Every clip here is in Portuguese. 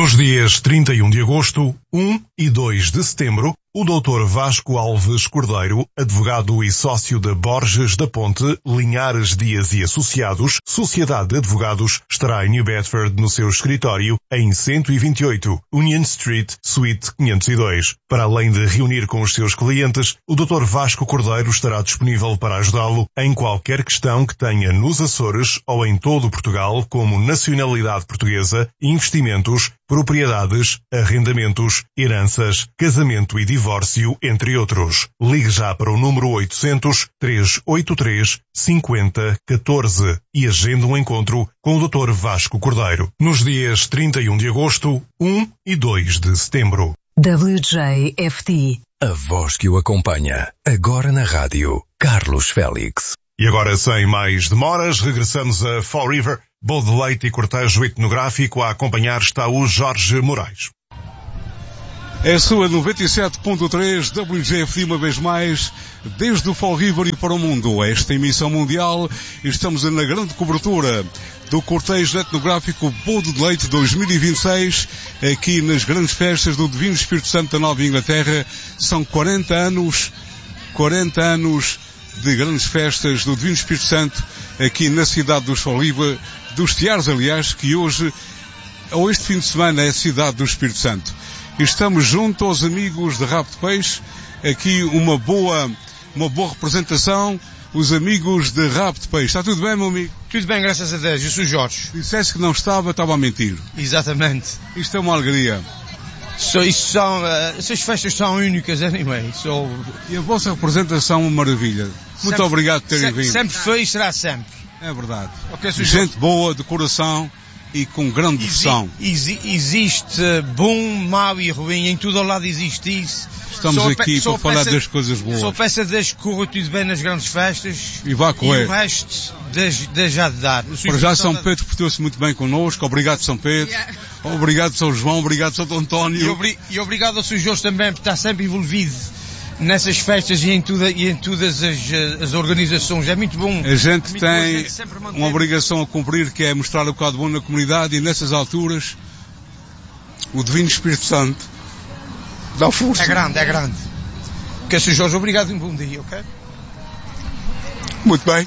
Nos dias 31 de agosto, 1 e 2 de setembro, o Dr. Vasco Alves Cordeiro, advogado e sócio da Borges da Ponte, Linhares Dias e Associados, Sociedade de Advogados, estará em New Bedford no seu escritório em 128 Union Street, Suite 502. Para além de reunir com os seus clientes, o Dr. Vasco Cordeiro estará disponível para ajudá-lo em qualquer questão que tenha nos Açores ou em todo Portugal, como nacionalidade portuguesa, investimentos, propriedades, arrendamentos, heranças, casamento e divórcio, entre outros. Ligue já para o número 800-383-5014 e agende um encontro com o Dr. Vasco Cordeiro nos dias 31 de agosto, 1 e 2 de setembro. WJFT. A voz que o acompanha, agora na rádio, Carlos Félix. E agora, sem mais demoras, regressamos a Fall River. Bolo de leite e cortejo etnográfico. A acompanhar está o Jorge Moraes. É a sua 97.3 WJFT, uma vez mais, desde o Fall River e para o mundo. Esta emissão mundial, estamos na grande cobertura do cortejo etnográfico Bolo de Leite 2026, aqui nas grandes festas do Divino Espírito Santo da Nova Inglaterra. São 40 anos de grandes festas do Divino Espírito Santo aqui na cidade dos Fall River, dos Tiares, aliás, que hoje, ou este fim de semana, é a cidade do Espírito Santo. Estamos junto aos amigos de Rabo de Peixe, aqui uma boa representação, os amigos de Rabo de Peixe. Está tudo bem, meu amigo? Tudo bem, graças a Deus. Eu sou Jorge. Disseste que não estava a mentir. Exatamente. Isto é uma alegria. Essas festas são únicas, anyway. E a vossa representação é uma maravilha. Muito obrigado por terem vindo. Sempre foi e será sempre. É verdade. Okay, gente boa, de coração e com grande devoção. Existe bom, mau e ruim, em todo o lado existe isso. Estamos aqui para falar das coisas boas. Só peço a Deus que corra tudo bem nas grandes festas. E vá correr. E o resto, Deus já de dar. Para já São Pedro portou-se muito bem connosco. Obrigado, São Pedro. Yeah. Obrigado, São João. Obrigado, São António. E obrigado ao Sr. Jorge também por estar sempre envolvido nessas festas e em todas as organizações. É muito bom. A gente tem uma obrigação a cumprir, que é mostrar o bocado bom na comunidade, e nessas alturas o Divino Espírito Santo dá força. É grande. Que Sr. Jorge, obrigado e um bom dia, ok? Muito bem.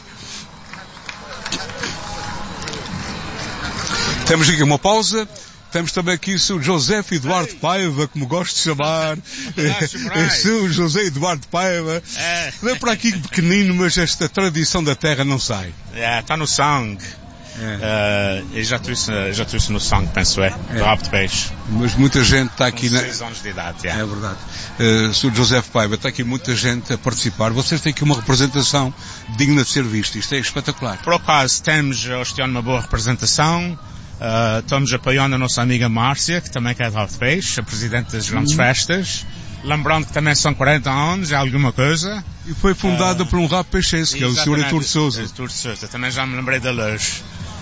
Temos aqui uma pausa. Temos também aqui o Sr. José Eduardo Paiva, como gosto de chamar. O Sr. José Eduardo Paiva. Vem para aqui pequenino, mas esta tradição da terra não sai. Está no sangue. Eu já trouxe no sangue, penso do Rabo de Peixe. Mas muita gente está aqui... Com 6 anos de idade, É verdade. Sr. José Paiva, está aqui muita gente a participar. Vocês têm aqui uma representação digna de ser vista. Isto é espetacular. Por acaso, temos este ano uma boa representação. Estamos apoiando a nossa amiga Márcia, que também é de Rabo de Peixe, a presidente das grandes festas. Lembrando que também são 40 anos, é alguma coisa. E foi fundada por um rabo peixense, que é o Sr. Artur de Sousa. Artur de Sousa, também já me lembrei da Luz.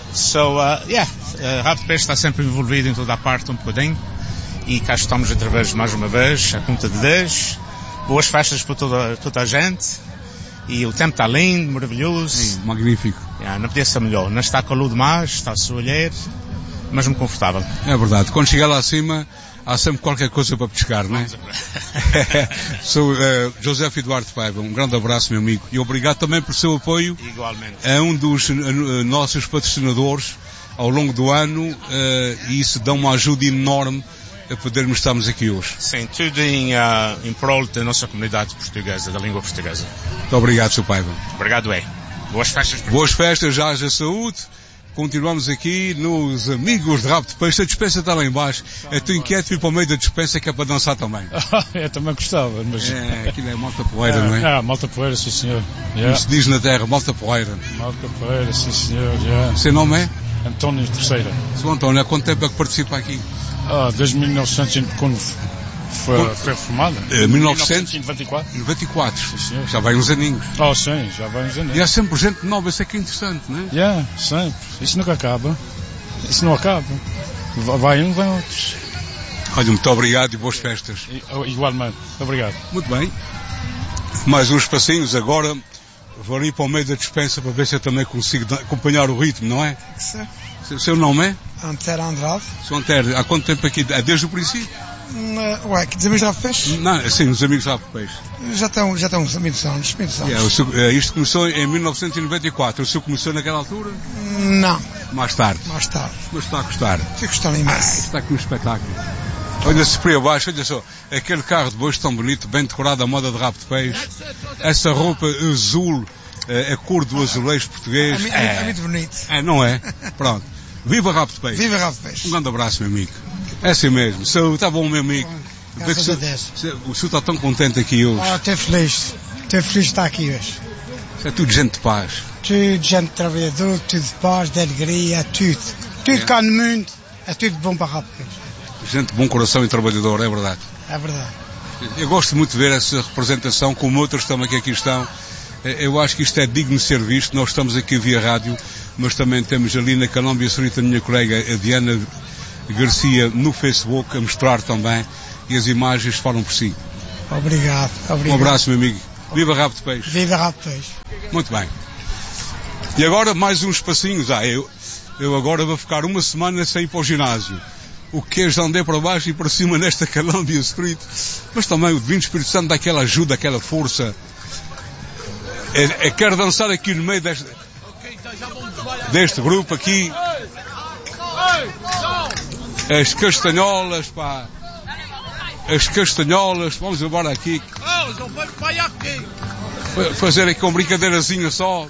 Rabo de Peixe está sempre envolvido em toda a parte um bocadinho. E cá estamos outra vez, mais uma vez, a conta de Deus. Boas festas para toda a gente. E o tempo está lindo, maravilhoso. Sim, magnífico. Não podia ser melhor. Não está calor demais, está a soalheiro, mas muito confortável. É verdade. Quando chegar lá acima, há sempre qualquer coisa para pescar, não é? Sou José Eduardo Paiva. Um grande abraço, meu amigo. E obrigado também por seu apoio. Igualmente. É um dos nossos patrocinadores ao longo do ano, e isso dá uma ajuda enorme a podermos estarmos aqui hoje. Sim, tudo em prol da nossa comunidade portuguesa, da língua portuguesa. Muito obrigado, Sr. Paiva. Obrigado, Boas festas. Boas festas, já haja saúde. Continuamos aqui nos amigos de Rabo de Peixe. A dispensa está lá em baixo. Estou inquieto de ir para o meio da dispensa, que é para dançar também. Eu também gostava, mas... Aquilo é malta poeira, não é? Malta poeira, sim senhor. Como se diz na terra, malta poeira. Malta poeira, sim senhor. Seu nome é? António Terceira. Sr. António, há quanto tempo é que participa aqui? Desde 1900, quando foi reformada. 1994? 94. Sim, senhor. Já vai uns aninhos. Sim, já vai uns aninhos. E há sempre gente nova, isso é que é interessante, não é? Sempre. Isso nunca acaba. Isso não acaba. Vai um, vai outros. Olha, muito obrigado e boas festas. Igualmente. Obrigado. Muito bem. Mais uns passinhos agora. Vou ir para o meio da dispensa para ver se eu também consigo acompanhar o ritmo, não é? Sim. Seu nome é? Antero Andrade. Sr. Antero, há quanto tempo aqui? Desde o princípio? Que dos amigos de Rabo de Peixe? Não, sim, os amigos de Rabo de Peixe. Já estão muitos anos. Isto começou em 1994. O senhor começou naquela altura? Não. Mais tarde? Mais tarde. Mas está a gostar? Estou gostando imenso. Está aqui um espetáculo. Olha-se por aí abaixo, olha só, aquele carro de bois tão bonito, bem decorado à moda de Rabo de Peixe, essa roupa azul, a cor do azulejo português. É muito bonito. Não é? Pronto. Viva Rabo de Peixe. Viva Rabo de Peixe. Um grande abraço, meu amigo. É assim mesmo. Está bom, meu amigo. Graças a Deus. O senhor está tão contente aqui hoje. Estou feliz. Estou feliz de estar aqui hoje. É tudo gente de paz. Tudo gente trabalhador, tudo de paz, de alegria, tudo. Tudo cá no mundo, é tudo bom para Rabo de Peixe. Gente de bom coração e trabalhador, é verdade. É verdade. Eu gosto muito de ver essa representação, como outras também que aqui estão. Eu acho que isto é digno de ser visto. Nós estamos aqui via rádio, mas também temos ali na Calambia Sorita a minha colega a Diana Garcia no Facebook a mostrar também, e as imagens falam por si. Obrigado. Um abraço, meu amigo. Viva Rabo de Peixe. Viva Rabo de Peixe. Muito bem. E agora mais uns passinhos. Eu agora vou ficar uma semana sem ir para o ginásio. O que já andei para baixo e para cima nesta Calambia Street, mas também o Divino Espírito Santo dá aquela ajuda, aquela força. Quero dançar aqui no meio deste grupo aqui. As castanholas, pá. As castanholas, vamos embora aqui. Fazer aqui uma brincadeirazinha só.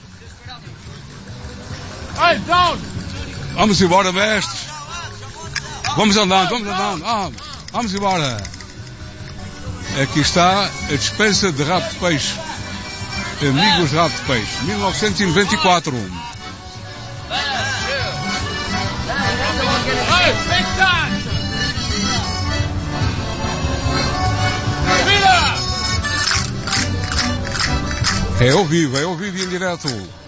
Vamos embora, mestres. Vamos andando. Vamos embora. Aqui está a dispensa de Rabo de Peixe. Amigos de Rabo de Peixe, 1994. É ao vivo e em direto.